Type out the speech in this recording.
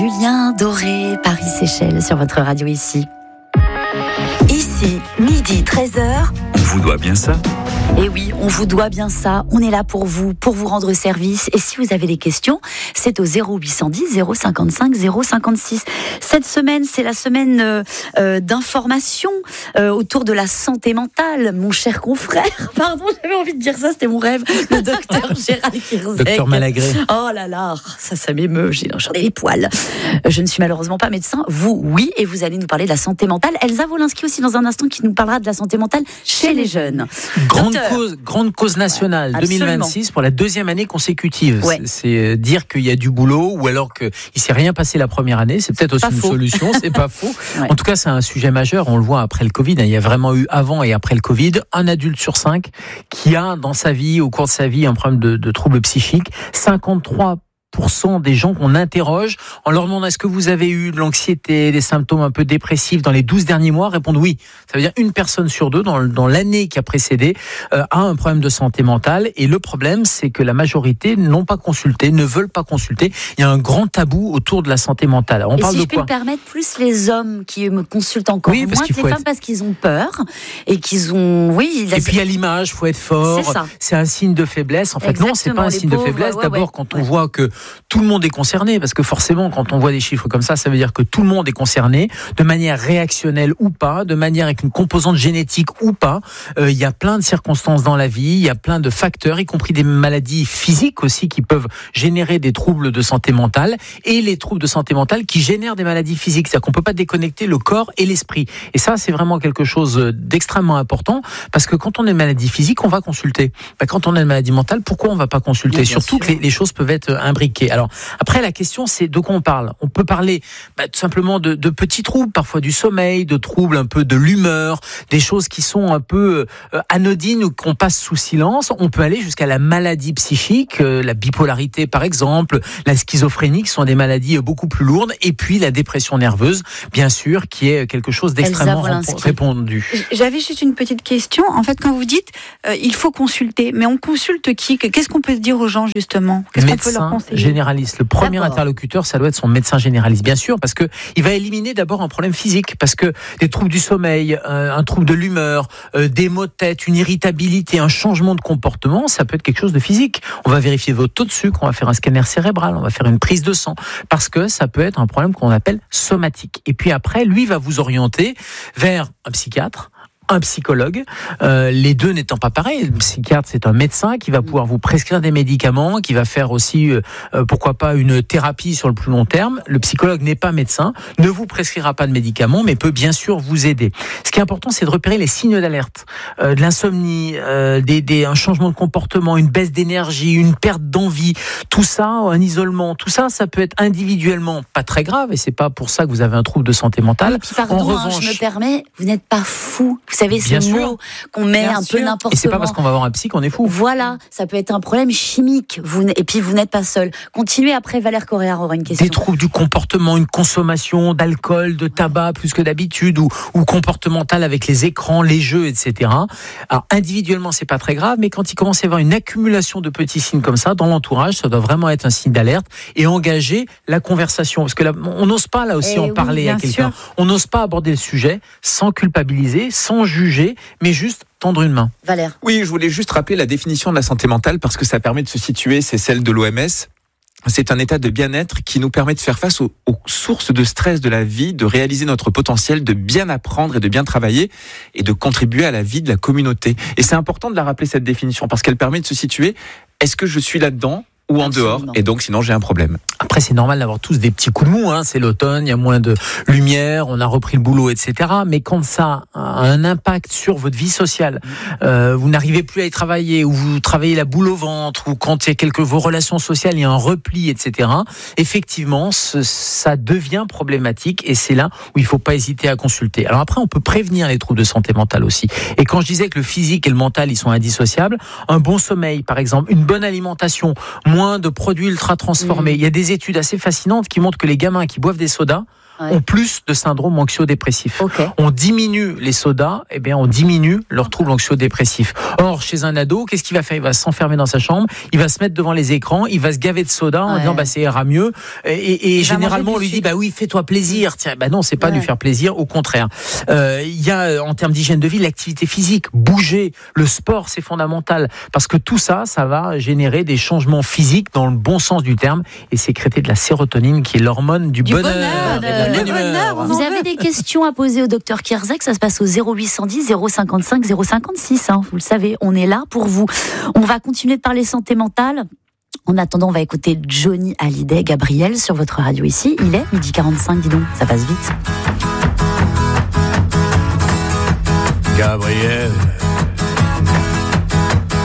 Julien Doré, Paris-Séchelles sur votre radio ici. Ici, midi 13h. On vous doit bien ça. Et oui, on vous doit bien ça. On est là pour vous rendre service. Et si vous avez des questions, c'est au 0810 055 056. Cette semaine, c'est la semaine d'information autour de la santé mentale. Mon cher confrère, pardon, j'avais envie de dire ça, c'était mon rêve, le docteur Gérald Kierzek. Docteur Malagré. Oh là là, ça m'émeut, j'en ai les poils. Je ne suis malheureusement pas médecin, vous, oui, et vous allez nous parler de la santé mentale. Elsa Wolinski aussi dans un instant qui nous parlera de la santé mentale chez les jeunes. Grande cause nationale, ouais, 2026 pour la deuxième année consécutive. Ouais. C'est dire qu'il y a du boulot ou alors qu'il ne s'est rien passé la première année. C'est peut-être aussi une solution, c'est pas faux. Ouais. En tout cas, c'est un sujet majeur. On le voit après le Covid. Il y a vraiment eu avant et après le Covid, un adulte sur 5 qui a dans sa vie, au cours de sa vie, un problème de troubles psychiques. 53% des gens qu'on interroge en leur demandant est-ce que vous avez eu de l'anxiété, des symptômes un peu dépressifs dans les 12 derniers mois, répondent oui. Ça veut dire une personne sur deux dans l'année qui a précédé a un problème de santé mentale. Et le problème, c'est que la majorité n'ont pas consulté, ne veulent pas consulter. Il y a un grand tabou autour de la santé mentale. Alors, on parle de quoi ? Et si je peux me permettre, plus les hommes qui me consultent encore moins que les femmes parce qu'ils ont peur et qu'ils ont... Oui, et puis il y a l'image, il faut être fort, c'est un signe de faiblesse. En fait, non, c'est pas un signe de faiblesse. D'abord, quand on voit que tout le monde est concerné, parce que forcément, quand on voit des chiffres comme ça veut dire que tout le monde est concerné, de manière réactionnelle ou pas, de manière avec une composante génétique ou pas. Il y a plein de circonstances dans la vie, il y a plein de facteurs, y compris des maladies physiques aussi qui peuvent générer des troubles de santé mentale, et les troubles de santé mentale qui génèrent des maladies physiques. C'est-à-dire qu'on peut pas déconnecter le corps et l'esprit. Et ça, c'est vraiment quelque chose d'extrêmement important, parce que quand on a une maladie physique, on va consulter. Quand on a une maladie mentale, pourquoi on va pas consulter ? Surtout que les choses peuvent être imbriquées. Alors, après, la question, c'est de quoi on parle. On peut parler tout simplement de petits troubles, parfois du sommeil, de troubles un peu de l'humeur, des choses qui sont un peu anodines ou qu'on passe sous silence. On peut aller jusqu'à la maladie psychique, la bipolarité par exemple, la schizophrénie, qui sont des maladies beaucoup plus lourdes, et puis la dépression nerveuse, bien sûr, qui est quelque chose d'extrêmement répandu. J'avais juste une petite question. En fait, quand vous dites il faut consulter, mais on consulte qui ? Qu'est-ce qu'on peut dire aux gens justement ? Qu'est-ce qu'on peut leur conseiller ? Généraliste. Le premier interlocuteur, ça doit être son médecin généraliste, bien sûr, parce que il va éliminer d'abord un problème physique, parce que des troubles du sommeil, un trouble de l'humeur, des maux de tête, une irritabilité, un changement de comportement, ça peut être quelque chose de physique. On va vérifier votre taux de sucre, on va faire un scanner cérébral, on va faire une prise de sang, parce que ça peut être un problème qu'on appelle somatique. Et puis après, lui va vous orienter vers un psychiatre, un psychologue, les deux n'étant pas pareils. Le psychiatre, c'est un médecin qui va pouvoir vous prescrire des médicaments, qui va faire aussi, pourquoi pas, une thérapie sur le plus long terme. Le psychologue n'est pas médecin, ne vous prescrira pas de médicaments, mais peut bien sûr vous aider. Ce qui est important, c'est de repérer les signes d'alerte, de l'insomnie, un changement de comportement, une baisse d'énergie, une perte d'envie, tout ça, un isolement, tout ça, ça peut être individuellement pas très grave, et c'est pas pour ça que vous avez un trouble de santé mentale. Puis pardon, en revanche, je me permets, vous n'êtes pas fou. Vous savez, ce mot qu'on met un peu n'importe comment. Et c'est pas parce qu'on va voir un psy qu'on est fou. Voilà, ça peut être un problème chimique. Et puis vous n'êtes pas seul. Continuez après, Valère Correa aura une question. Des troubles du comportement, une consommation d'alcool, de tabac plus que d'habitude, ou comportemental avec les écrans, les jeux, etc. Alors individuellement, c'est pas très grave, mais quand il commence à y avoir une accumulation de petits signes comme ça dans l'entourage, ça doit vraiment être un signe d'alerte et engager la conversation. Parce que là, on n'ose pas là aussi parler à quelqu'un. On n'ose pas aborder le sujet sans culpabiliser, sans juger, mais juste tendre une main. Valère. Oui, je voulais juste rappeler la définition de la santé mentale parce que ça permet de se situer, c'est celle de l'OMS. C'est un état de bien-être qui nous permet de faire face aux sources de stress de la vie, de réaliser notre potentiel, de bien apprendre et de bien travailler et de contribuer à la vie de la communauté. Et c'est important de la rappeler, cette définition, parce qu'elle permet de se situer, est-ce que je suis là-dedans ou en dehors, et donc sinon j'ai un problème. Après, c'est normal d'avoir tous des petits coups de mou, c'est l'automne, il y a moins de lumière, on a repris le boulot, etc. Mais quand ça a un impact sur votre vie sociale, vous n'arrivez plus à y travailler, ou vous travaillez la boule au ventre, ou quand il y a vos relations sociales, il y a un repli, etc. Effectivement, ça devient problématique, et c'est là où il ne faut pas hésiter à consulter. Alors après, on peut prévenir les troubles de santé mentale aussi. Et quand je disais que le physique et le mental, ils sont indissociables, un bon sommeil, par exemple, une bonne alimentation, moins de produits ultra transformés. Il y a des études assez fascinantes qui montrent que les gamins qui boivent des sodas ont plus de syndrome anxio-dépressif. On diminue les sodas, on diminue leurs troubles anxio-dépressifs. Or, chez un ado, qu'est-ce qu'il va faire ? Il va s'enfermer dans sa chambre, il va se mettre devant les écrans, il va se gaver de soda en disant ça ira mieux. Et généralement, on lui dit oui, fais-toi plaisir. Tiens, non, c'est pas lui faire plaisir, au contraire. Il y a, en termes d'hygiène de vie, l'activité physique, bouger, le sport, c'est fondamental. Parce que tout ça, ça va générer des changements physiques dans le bon sens du terme et sécréter de la sérotonine qui est l'hormone du bonheur. Vous avez des questions à poser au docteur Kierzek, ça se passe au 0810 055 056. Vous le savez, on est là pour vous. On va continuer de parler santé mentale. En attendant, on va écouter Johnny Hallyday, Gabriel, sur votre radio ici. Il est 12h45, dis donc, ça passe vite. Gabriel